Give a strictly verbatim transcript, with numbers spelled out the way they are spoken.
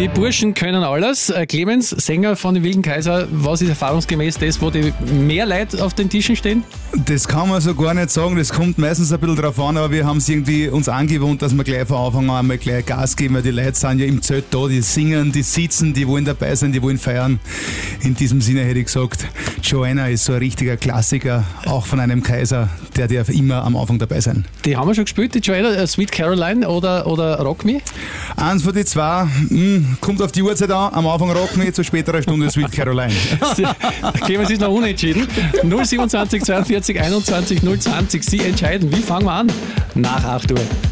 Die Burschen können alles. Clemens, Sänger von den Wilden Kaiser, was ist erfahrungsgemäß das, wo die mehr Leute auf den Tischen stehen? Das kann man so gar nicht sagen, das kommt meistens ein bisschen drauf an, aber wir haben es irgendwie uns angewohnt, dass wir gleich von Anfang an einmal gleich Gas geben, weil die Leute sind ja im Zelt da, die singen, die sitzen, die wollen dabei sein, die wollen feiern. In diesem Sinne hätte ich gesagt, Joanna ist so ein richtiger Klassiker, auch von einem Kaiser, der darf immer am Anfang dabei sein. Die haben wir schon gespielt, die Joanna, Sweet Caroline oder, oder Rock Me? Eins von den zwei, mh, kommt auf die Uhrzeit an, am Anfang Rock Me, zu späterer Stunde Sweet Caroline. Clemens ist noch unentschieden. null siebenundzwanzig zweiundvierzig einundzwanzig null zwanzig, Sie entscheiden. Wie fangen wir an? Nach acht Uhr.